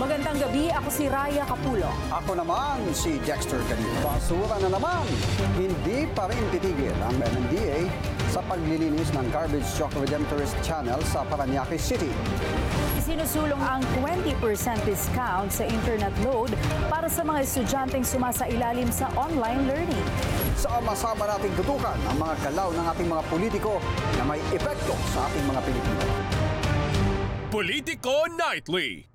Magandang gabi, ako si Raya Capulo. Ako naman si Dexter Canino. Basura na naman. Hindi pa rin titigil ang MMDA sa paglilinis ng Garbage Truck Redemptorist Channel sa Parañaque City. Isinusulong ang 20% discount sa internet load para sa mga estudyanteng sumasailalim sa online learning. Sama-sama nating tutukan ang mga galaw ng ating mga politiko na may epekto sa ating mga Pilipino. Politico Nightly.